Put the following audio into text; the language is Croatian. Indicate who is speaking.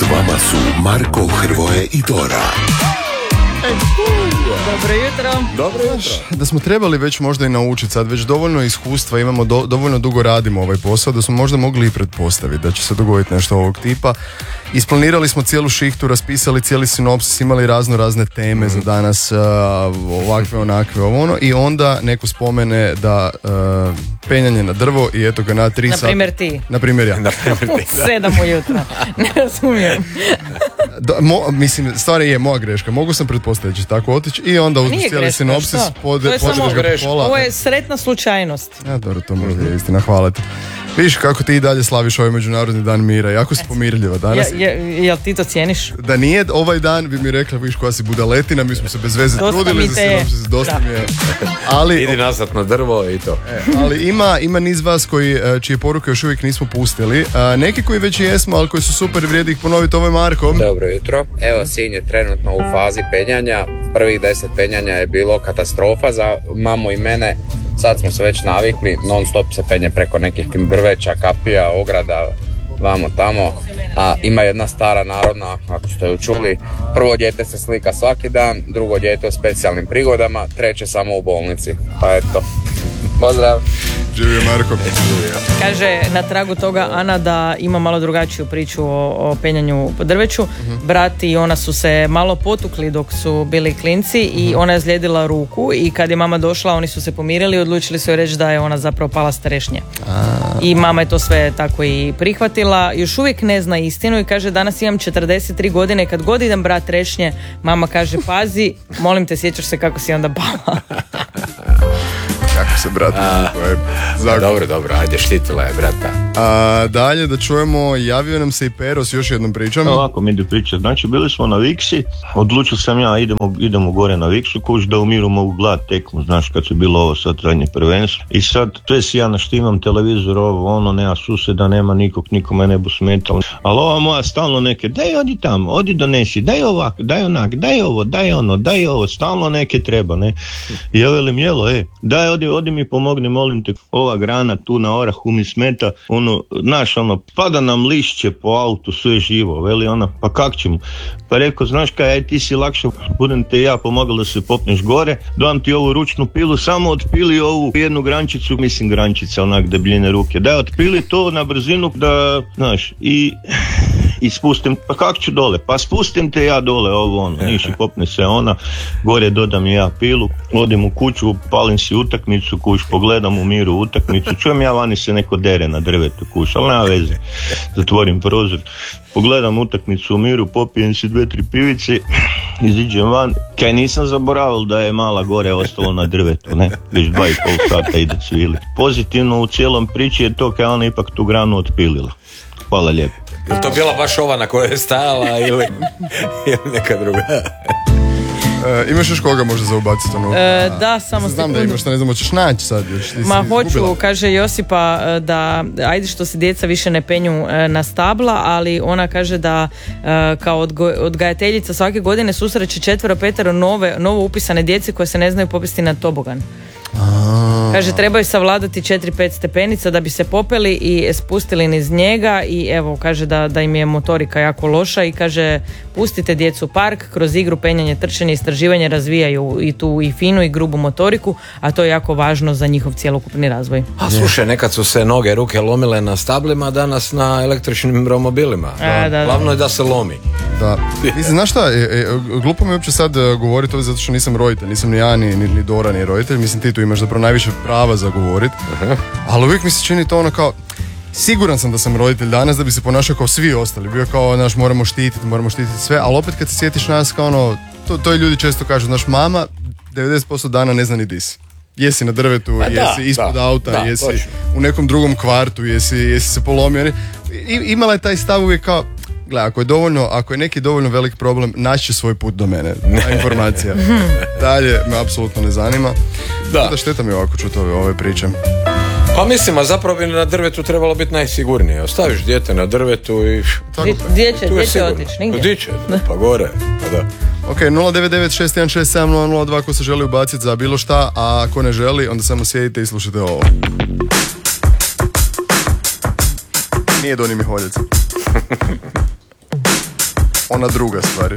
Speaker 1: vama su Marko, Hrvoje i Dora.
Speaker 2: Dobro jutro.
Speaker 3: Dobro jutro.
Speaker 4: Da smo trebali već možda i naučiti, sad već dovoljno iskustva imamo, dovoljno dugo radimo ovaj posao, da smo možda mogli i pretpostaviti da će se dogoditi nešto ovog tipa. Isplanirali smo cijelu šihtu, raspisali cijeli sinopsis, imali razne teme za danas, ovakve, onakve, ono, i onda neko spomene da penjanje na drvo i eto ga na 3 sata.
Speaker 2: Naprimjer ti.
Speaker 4: Naprimjer ja.
Speaker 2: U 7 ujutro. Ne razumijem.
Speaker 4: Mislim, stvari je moja greška, mogu sam pretpostaviti da će tako otići i onda uz cijeli sinopsis počneš ga pola.
Speaker 2: Ovo je sretna slučajnost.
Speaker 4: Ja, dobro, to možda je istina, hvala ti. Vidiš kako ti i dalje slaviš ovaj Međunarodni dan mira, jako si pomirljiva danas.
Speaker 2: Jel ti to cijeniš?
Speaker 4: Da nije ovaj dan bi mi rekla, vidiš koja si budaletina, mi smo se bez veze trudili za sinopsis, dosta mi je. Ali,
Speaker 3: idi nazad na drvo i to.
Speaker 4: Ali ima niz vas čije poruke još uvijek nismo pustili. Neki koji već jesmo, ali koji su super, vrijedi ih ponoviti, ovo je Marko.
Speaker 5: Dobro jutro. Evo, Sinj je trenutno u fazi penjanja. Prvih 10 penjanja je bilo katastrofa za mamu i mene. Sad smo se već navikli, non stop se penje preko nekih drveća, kapija, ograda, vamo tamo. A ima jedna stara narodna, ako ste ju čuli, prvo dijete se slika svaki dan, drugo dijete u specijalnim prigodama, treće samo u bolnici. Pa eto, pozdrav.
Speaker 4: Živio Marko.
Speaker 2: Kaže na tragu toga Ana da ima malo drugačiju priču o penjanju po drveću. Brat i ona su se malo potukli dok su bili klinci i ona je zlijedila ruku i kad je mama došla oni su se pomirili i odlučili su joj reći da je ona zapravo pala s trešnje. I mama je to sve tako i prihvatila. Još uvijek ne zna istinu i kaže danas imam 43 godine, kad god idem brat trešnje, mama kaže pazi, molim te, sjećaš se kako si onda pala.
Speaker 4: Kako se, brate,
Speaker 3: Dobro, ajde, štitila je, brata.
Speaker 4: Dalje da čujemo, javio nam se i Pero s još jednom pričom.
Speaker 6: Ovako mi ide priča, znači bili smo na Viksi, odlučio sam ja, idemo gore na Viksu, kuć da u miru mogu gledat tekmu, znaš, kad su bilo ovo sad radnje prvenstvo. I sad, to je si ja naštimam televizor, ovo, nema suseda, nema nikome ne bu smetalo. Ali ova moja stalno neke, daj odi tamo, odi donesi, daj ovak, daj onak, daj ovo, daj ono, daj ovo, stalno neke treba, ne. I ja velim, jelo, daj odi mi pomogni, molim te, ova grana tu na orahu mi smeta, pada nam lišće po autu, sve živo, veli ona, pa kak ćemo? Pa rekao, znaš kaj, aj ti si lakše, budem te ja pomogao da se popneš gore, dam ti ovu ručnu pilu, samo otpili ovu jednu grančicu, mislim grančica, onak debljine ruke, daj otpili to na brzinu, da, znaš, i spustim, pa kak ću dole? Pa spustim te ja dole, niši, popne se ona, gore dodam ja pilu, odim u kuću, palim si utakmicu, kuć, pogledam u miru utakmicu, čujem ja vani se neko dere na drvetu, kuć, ali nema veze, zatvorim prozor, pogledam utakmicu u miru, popijem si 2-3 pivice, iziđem van, kaj nisam zaboravil da je mala gore ostalo na drvetu, ne, već 2,5 sata ide cvili. Pozitivno u cijelom priči je to kaj ona ipak tu granu otpilila. Hvala lijepo.
Speaker 3: Je to bila baš ova na kojoj je stajala ili neka druga?
Speaker 4: Imaš još koga možda za ubaciti ono?
Speaker 2: Da, samo
Speaker 4: znam da imaš, ne znam, hoćeš naći sad još.
Speaker 2: Hoću, kaže Josipa da ajde što se djeca više ne penju na stabla, ali ona kaže da kao odgajateljica svake godine susreće 4-5 novo upisane djece koje se ne znaju popesti na tobogan. Kaže trebaju savladati 4-5 stepenica da bi se popeli i spustili niz njega i evo kaže da im je motorika jako loša i kaže pustite djecu u park, kroz igru, penjanje, trčanje, istraživanje razvijaju i tu i finu i grubu motoriku, a to je jako važno za njihov cjelokupni razvoj.
Speaker 3: A slušaj, nekad su se noge, ruke lomile na stablima, danas na električnim romobilima. Glavno je da se lomi.
Speaker 4: Da. Mislim, znaš šta, glupo mi je uopće sad govoriti ovo zato što nisam roditelj, nisam ni ja, ni Dora, ni roditelj, mislim ti tu imaš zapravo najviše prava za govorit, ali uvijek mi se čini to ono kao, siguran sam da sam roditelj danas da bi se ponašao kao svi ostali, bio kao, znaš, moramo štititi sve, ali opet kad se sjetiš nas kao ono, to ljudi često kažu, znaš, mama 90% dana ne zna ni di si. Jesi na drvetu, jesi ispod auta, jesi u nekom drugom kvartu, jesi se polomio. Imala je taj stav uvijek kao, gle, ako je neki dovoljno velik problem, naći će svoj put do mene, ta informacija. Dalje me apsolutno ne zanima. Da šteta mi ovako čuti ove priče.
Speaker 3: Pa mislim, a zapravo bi na drvetu trebalo biti najsigurnije. Ostaviš dijete na drvetu i...
Speaker 2: Gdje će otići? Nigdje.
Speaker 3: Gdje će? Pa gore. Pa da.
Speaker 4: Ok, 099-6167-002 ko se želi ubaciti za bilo šta, a ako ne želi, onda samo sjedite i slušajte ovo. Nije Doni Miholjac. ona druga stvar.